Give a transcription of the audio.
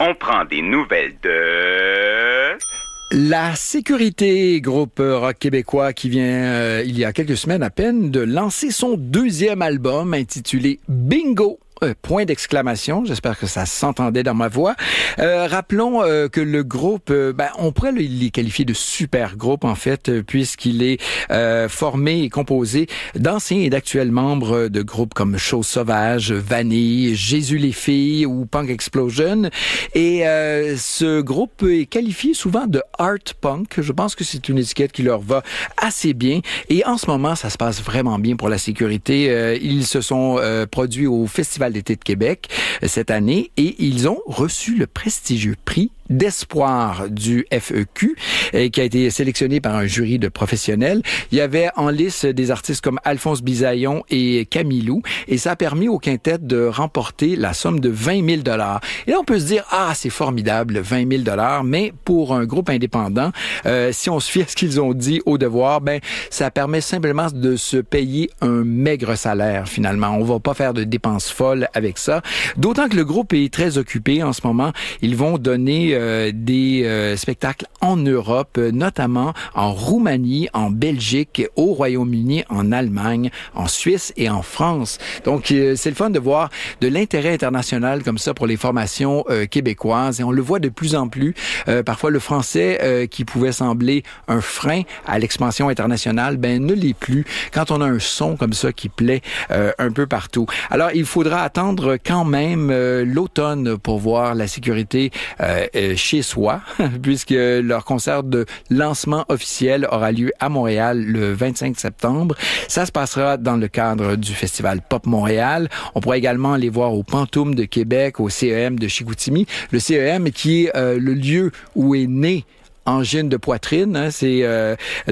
On prend des nouvelles de... La Sécurité, groupe rock québécois qui vient, il y a quelques semaines à peine, de lancer son deuxième album intitulé Bingo! Point d'exclamation. J'espère que ça s'entendait dans ma voix. Rappelons que le groupe, on pourrait les qualifier de super groupe en fait, puisqu'il est formé et composé d'anciens et d'actuels membres de groupes comme Chose Sauvage, Vanille, Jésus les filles ou Punk Explosion. Et ce groupe est qualifié souvent de art punk. Je pense que c'est une étiquette qui leur va assez bien. Et en ce moment, ça se passe vraiment bien pour la Sécurité. Ils se sont produits au Festival d'été de Québec cette année et ils ont reçu le prestigieux prix d'espoir du FEQ qui a été sélectionné par un jury de professionnels. Il y avait en lice des artistes comme Alphonse Bisaillon et Camilou et ça a permis au quintet de remporter la somme de 20 000 $. Et là, on peut se dire, c'est formidable, 20 000 $, mais pour un groupe indépendant, si on se fie à ce qu'ils ont dit au devoir, ça permet simplement de se payer un maigre salaire finalement. On va pas faire de dépenses folles avec ça. D'autant que le groupe est très occupé en ce moment. Ils vont donner des spectacles en Europe, notamment en Roumanie, en Belgique, au Royaume-Uni, en Allemagne, en Suisse et en France. Donc, c'est le fun de voir de l'intérêt international comme ça pour les formations québécoises et on le voit de plus en plus. Parfois, le français qui pouvait sembler un frein à l'expansion internationale, ne l'est plus quand on a un son comme ça qui plaît un peu partout. Alors, il faudra attendre quand même l'automne pour voir la Sécurité chez soi, puisque leur concert de lancement officiel aura lieu à Montréal le 25 septembre. Ça se passera dans le cadre du Festival Pop Montréal. On pourra également les voir au Pantoum de Québec, au CEM de Chicoutimi. Le CEM qui est le lieu où est né Angine de poitrine, c'est